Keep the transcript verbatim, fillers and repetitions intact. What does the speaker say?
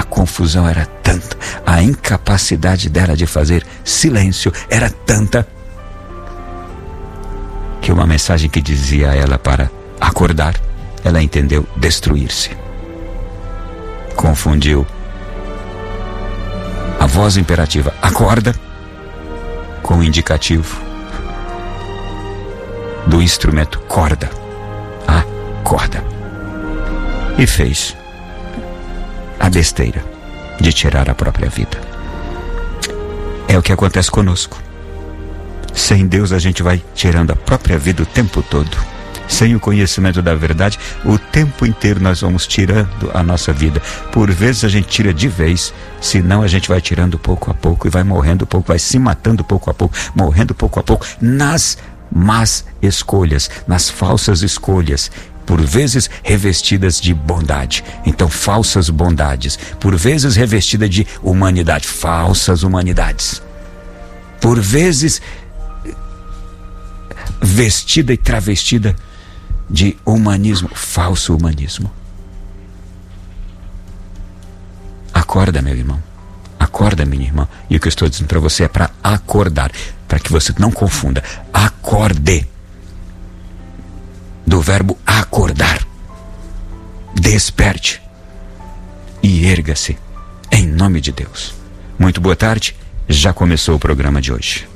confusão era tanta, a incapacidade dela de fazer silêncio era tanta, que uma mensagem que dizia a ela para acordar, ela entendeu destruir-se. Confundiu a voz imperativa acorda com o indicativo do instrumento corda. Acorda. E fez a besteira de tirar a própria vida. É o que acontece conosco. Sem Deus a gente vai tirando a própria vida o tempo todo. Sem o conhecimento da verdade, o tempo inteiro nós vamos tirando a nossa vida. Por vezes a gente tira de vez, senão a gente vai tirando pouco a pouco e vai morrendo pouco, vai se matando pouco a pouco, morrendo pouco a pouco, nas más escolhas, nas falsas escolhas, por vezes revestidas de bondade. Então, falsas bondades, por vezes revestidas de humanidade, falsas humanidades, por vezes vestida e travestida de humanismo, falso humanismo. Acorda, meu irmão. Acorda, minha irmã. E o que eu estou dizendo para você é para acordar, para que você não confunda. Acorde. Do verbo acordar. Desperte. E erga-se. Em nome de Deus. Muito boa tarde. Já começou o programa de hoje.